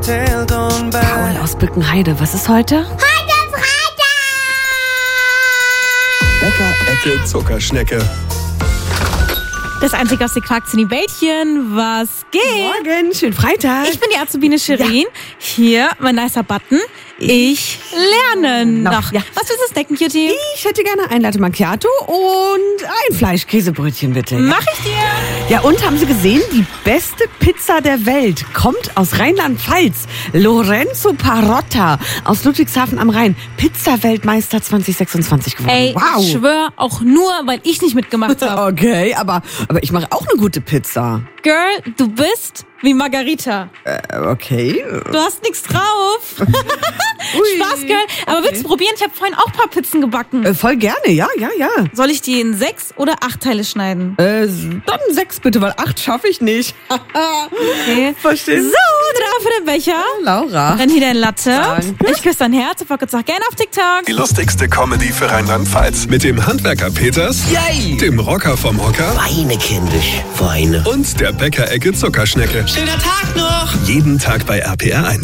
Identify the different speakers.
Speaker 1: Paul aus Bückenheide, was ist heute?
Speaker 2: Bäcker-Ecke Zuckerschnecke.
Speaker 3: Das einzigste Quark-Zinni-Bällchen, was geht?
Speaker 1: Morgen, schönen Freitag.
Speaker 3: Ich bin die Azubine Shirin. Hier, mein nicer Button. Ich lerne noch.
Speaker 1: Ja.
Speaker 3: Was willst du snacken, Cutie?
Speaker 1: Ich hätte gerne ein Latte Macchiato und ein Fleischkäsebrötchen, bitte. Ja.
Speaker 3: Mach ich dir.
Speaker 1: Ja, und haben Sie gesehen, die beste Pizza der Welt kommt aus Rheinland-Pfalz. Lorenzo Parotta aus Ludwigshafen am Rhein. Pizza-Weltmeister 2026 geworden.
Speaker 3: Ey,
Speaker 1: wow.
Speaker 3: ich schwör, auch nur, weil ich nicht mitgemacht habe.
Speaker 1: Okay, aber ich mache auch eine gute Pizza.
Speaker 3: Girl, du bist wie Margarita.
Speaker 1: Okay.
Speaker 3: Du hast nichts drauf. Spaß, Girl. Aber willst du probieren? Ich habe vorhin auch ein paar Pizzen gebacken.
Speaker 1: Voll gerne, ja.
Speaker 3: Soll ich die in 6 oder 8 Teile schneiden?
Speaker 1: Dann 6 bitte, weil 8 schaffe ich nicht.
Speaker 3: Okay.
Speaker 1: Verstehst
Speaker 3: So, drauf für den Becher.
Speaker 1: Laura.
Speaker 3: Dann hier dein Latte.
Speaker 1: Danke.
Speaker 3: Ich küsse dein Herz. Folgt uns auch gerne auf TikTok.
Speaker 2: Die lustigste Comedy für Rheinland-Pfalz. Mit dem Handwerker Peters,
Speaker 4: Yay!
Speaker 2: dem Rocker vom Hocker
Speaker 4: Weine, kindisch, Weine.
Speaker 2: und der Bäcker-Ecke Zuckerschnecke.
Speaker 4: Schöner Tag noch!
Speaker 2: Jeden Tag bei RPR1.